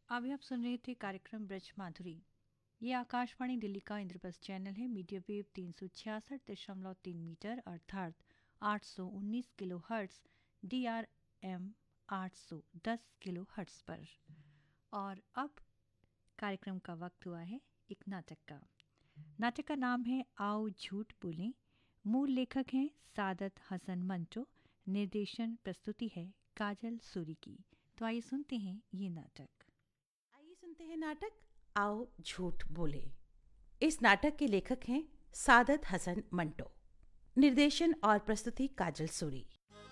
अभी आप सुन रहे थे कार्यक्रम ब्रज माधुरी। ये आकाशवाणी दिल्ली का इंद्रप्रस्थ चैनल है। मीडिया वेव 366.3 मीटर अर्थात 819 kilo hertz, DRM 810 kilo hertz पर। और अब कार्यक्रम का वक्त हुआ है एक नाटक का। नाटक का नाम है आओ झूठ बोलें। मूल लेखक हैं सादत हसन मंटो। निर्देशन प्रस्तुति है काजल सूरी की। तो आइए सुनते हैं ये नाटक। आइए सुनते हैं नाटक आओ झूठ बोले। इस नाटक के लेखक हैं सादत हसन मंटो। निर्देशन और प्रस्तुति काजल सूरी।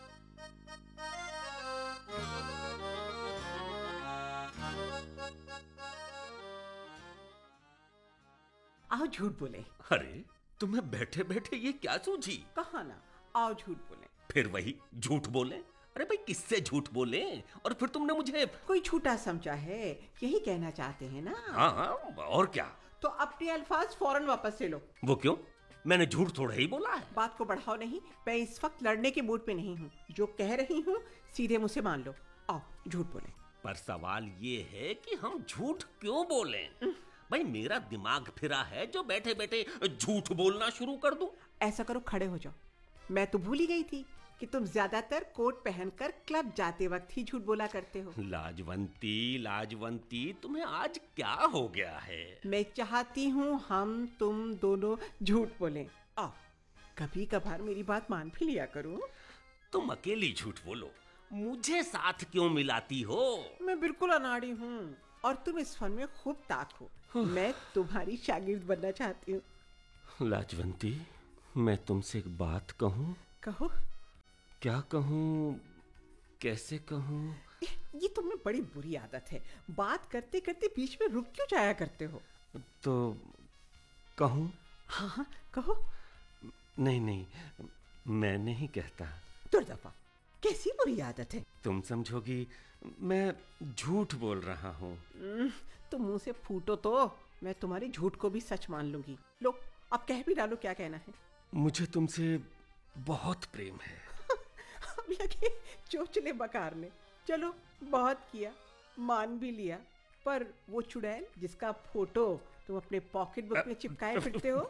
आओ झूठ बोले। अरे तुम्हें बैठे बैठे ये क्या सूझी? कहा ना आओ झूठ बोले। फिर वही झूठ बोले। अरे भाई किससे झूठ बोले? और फिर तुमने मुझे कोई झूठा समझा है, यही कहना चाहते हैं ना? हाँ हाँ, और क्या? तो अपने अल्फाज फौरन वापस ले लो। वो क्यों? मैंने झूठ थोड़ा ही बोला है। बात को बढ़ाओ नहीं, मैं इस वक्त लड़ने के मूड पे नहीं हूँ। जो कह रही हूँ सीधे मुझसे मान लो। आओ झूठ बोले। पर सवाल ये है कि हम झूठ क्यों बोलें? भाई मेरा दिमाग फिरा है जो बैठे बैठे झूठ बोलना शुरू कर दूं। ऐसा करो, खड़े हो जाओ। मैं तो भूल ही गई थी कि तुम ज्यादातर कोट पहनकर क्लब जाते वक्त ही झूठ बोला करते हो। लाजवंती लाजवंती, तुम्हें आज क्या हो गया है? मैं चाहती हूँ हम तुम दोनों झूठ बोलें। आओ, कभी कभार मेरी बात मान भी लिया करो। तुम अकेली झूठ बोलो, मुझे साथ क्यों मिलाती हो? मैं बिल्कुल अनाड़ी हूँ और तुम इस फन में खूब ताक हो। मैं तुम्हारी शागिर्द बनना चाहती हूँ। लाजवंती, मैं तुमसे एक बात कहूँ? कहो। क्या कहूँ, कैसे कहूँ? ये तुम्हें बड़ी बुरी आदत है, बात करते करते बीच में रुक क्यों जाया करते हो? तो कहूँ? हाँ हाँ कहो। नहीं नहीं, मैं नहीं कहता। दुर्दफा, कैसी बुरी आदत है? तुम समझोगी मैं झूठ बोल रहा हूँ। तुम मुंह से फूटो तो मैं तुम्हारी झूठ को भी सच मान लूंगी। लो अब कह भी डालो, क्या कहना है? मुझे तुमसे बहुत प्रेम है। अब लगे चोचले बकारने। चलो बहुत किया, मान भी लिया। पर वो चुड़ैल जिसका फोटो तुम अपने पॉकेट बुक में चिपकाए फिरते हो।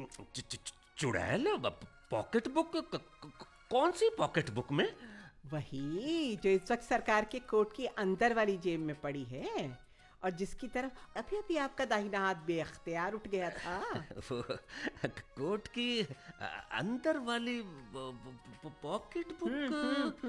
चुड़ैल? Pocket book? कौन सी पॉकेट बुक में? वही जो इस वक्त सरकार के कोट की अंदर वाली जेब में पड़ी है और जिसकी तरफ अभी अभी आपका दाहिना हाथ बेअख्तियार उठ गया था। कोट की अंदर वाली पॉकेट बुक?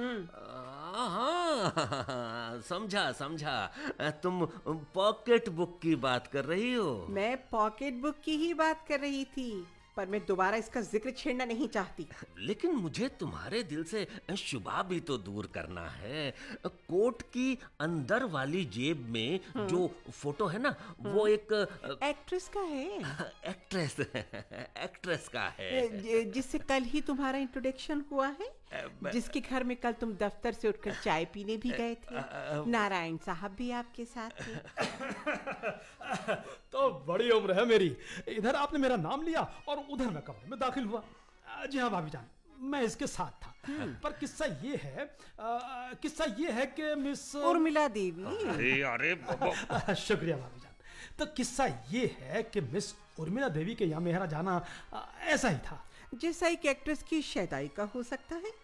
हाँ, समझा समझा। तुम पॉकेट बुक की बात कर रही हो? मैं पॉकेट बुक की ही बात कर रही थी, पर मैं दोबारा इसका जिक्र छेड़ना नहीं चाहती। लेकिन मुझे तुम्हारे दिल से शुबा भी तो दूर करना है। कोट की अंदर वाली जेब में जो फोटो है ना, वो एक एक्ट्रेस का है। एक्ट्रेस का है, जिससे कल ही तुम्हारा इंट्रोडक्शन हुआ है, जिसके घर में कल तुम दफ्तर से उठकर चाय पीने भी गए थे। नारायण साहब भी आपके साथ थे। तो बड़ी उम्र है मेरी, इधर आपने मेरा नाम लिया और उधर मैं कमरे में दाखिल हुआ। जी हाँ भाभी जान, मैं इसके साथ था। पर किस्सा ये है कि मिस उर्मिला देवी। अरे शुक्रिया भाभी जान। तो किस्सा ये है कि मिस उर्मिला देवी के यहाँ मेरा जाना ऐसा ही था जैसा एक एक्ट्रेस की शैदाई का हो सकता है।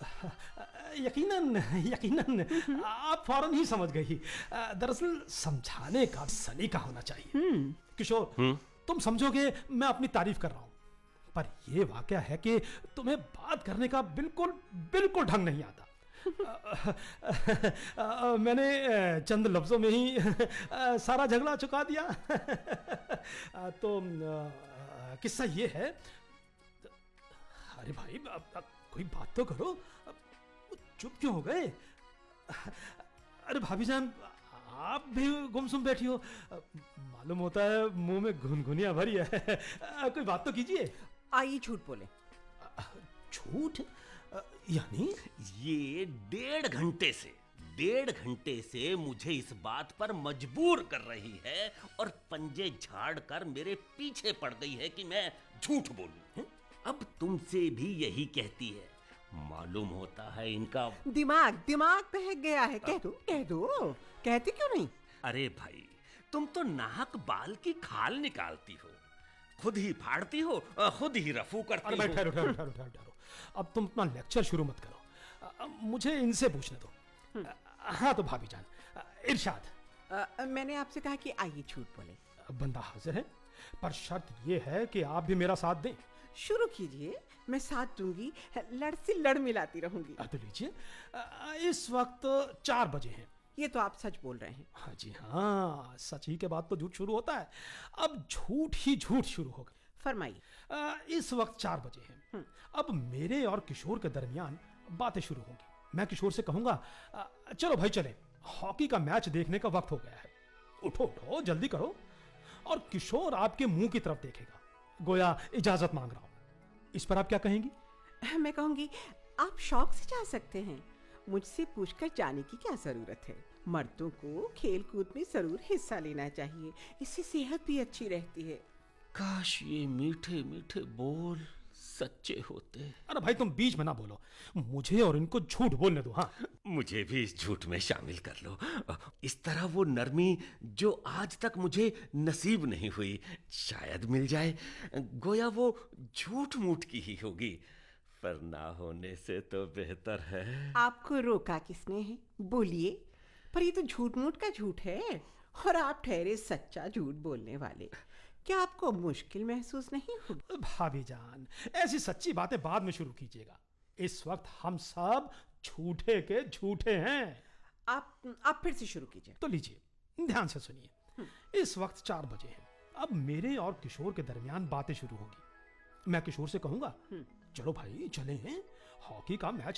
यकीनन आप फौरन ही समझ गई। दरअसल समझाने का सलीका होना चाहिए। किशोर, तुम समझोगे मैं अपनी तारीफ कर रहा हूँ, पर यह वाकया है कि तुम्हें बात करने का बिल्कुल ढंग नहीं आता। मैंने चंद लफ्जों में ही सारा झगड़ा चुका दिया। तो किस्सा ये है। अरे भाई, कोई बात तो करो, चुप क्यों हो गए? अरे भाभी जान, आप भी गुमसुम बैठी हो। मालूम होता है मुंह में घुनघुनियां भरी है। कोई बात तो कीजिए। आइए झूठ बोले। झूठ? यानी? ये 1.5 घंटे से मुझे इस बात पर मजबूर कर रही है और पंजे झाड़ कर मेरे पीछे पड़ गई है कि मैं झूठ बोलूं। अब तुमसे भी यही कहती है। मालूम होता है इनका दिमाग बहक गया है। कह दो कहते क्यों नहीं? अरे भाई, तुम तो नाक बाल की खाल निकालती हो, खुद ही फाड़ती हो, खुद ही रफू करती अरे भाई हो। ठहरो ठहरो ठहरो ठहरो ठहरो। अब तुम अपना लेक्चर शुरू मत करो, मुझे इनसे पूछने दो। हाँ तो भाभी जान, इरशाद। मैंने आपसे कहा कि आइए झूठ बोले। बंदा हाजिर है, पर शर्त यह है कि आप भी मेरा साथ दें। शुरू कीजिए, मैं साथ दूंगी, लड़ से लड़ मिलाती रहूंगी। तो लीजिए, इस वक्त 4 बजे हैं। ये तो आप सच बोल रहे हैं। हाँ जी हाँ, सच ही के बाद तो झूठ शुरू होता है। अब झूठ ही झूठ शुरू होगा। फरमाइए। इस वक्त 4 बजे हैं। अब मेरे और किशोर के दरमियान बातें शुरू होंगी। मैं किशोर से कहूंगा, चलो भाई चलें, हॉकी का मैच देखने का वक्त हो गया है, उठो उठो जल्दी करो। और किशोर आपके मुंह की तरफ देखेगा, गोया इजाजत मांग रहा हूं। इस पर आप क्या कहेंगी? मैं कहूंगी, आप शौक से जा सकते हैं, मुझसे पूछकर जाने की क्या जरूरत है। मर्दों को खेल कूद में जरूर हिस्सा लेना चाहिए, इससे सेहत भी अच्छी रहती है। काश ये मीठे मीठे बोल सच्चे होते। अरे भाई तुम बीच में ना बोलो, मुझे और इनको झूठ बोलने दो। हाँ, मुझे भी इस झूठ में शामिल कर लो। इस तरह वो नरमी जो आज तक मुझे नसीब नहीं हुई, शायद मिल जाए। गोया वो झूठ मूठ की ही होगी, पर ना होने से तो बेहतर है। आपको रोका किसने है? बोलिए। पर ये तो झूठ मूठ का झूठ है, और आप ठहरे सच्चा झूठ बोलने वाले। क्या आपको मुश्किल महसूस नहीं होगी? भाभी जान, ऐसी सच्ची बातें बाद में शुरू कीजिएगा। इस वक्त हम सब झूठे के झूठे हैं। आप फिर से शुरू कीजिए। तो लीजिए, ध्यान से सुनिए। इस वक्त 4 बजे हैं। अब मेरे और किशोर के दरमियान बातें शुरू होंगी। मैं किशोर से कहूंगा, चलो भाई चलें, हॉकी का मैच